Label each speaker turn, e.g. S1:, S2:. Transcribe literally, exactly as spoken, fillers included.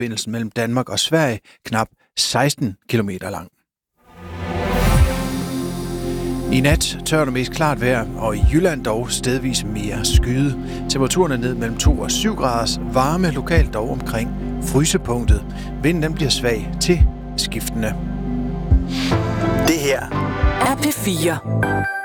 S1: færgeforbindelsen mellem Danmark og Sverige knap seksten kilometer lang. I nat tør det mest klart vejr, og i Jylland dog stedvis mere skyde. Temperaturen er ned mellem to og syv graders, varme lokalt dog omkring frysepunktet. Vinden den bliver svag til skiftende.
S2: Det her
S3: er P fire.